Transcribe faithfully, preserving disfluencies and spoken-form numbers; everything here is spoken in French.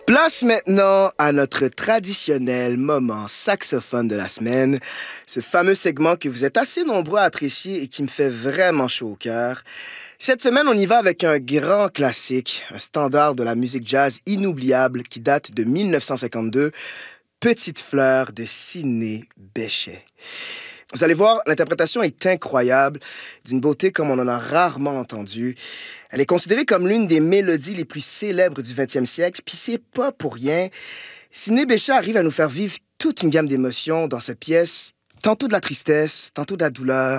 Place maintenant à notre traditionnel moment saxophone de la semaine, ce fameux segment que vous êtes assez nombreux à apprécier et qui me fait vraiment chaud au cœur. Cette semaine, on y va avec un grand classique, un standard de la musique jazz inoubliable qui date de mille neuf cent cinquante-deux, Petite fleur de Sidney Bechet. Vous allez voir, l'interprétation est incroyable, d'une beauté comme on en a rarement entendu. Elle est considérée comme l'une des mélodies les plus célèbres du vingtième siècle, puis c'est pas pour rien. Sidney Bechet arrive à nous faire vivre toute une gamme d'émotions dans cette pièce, tantôt de la tristesse, tantôt de la douleur,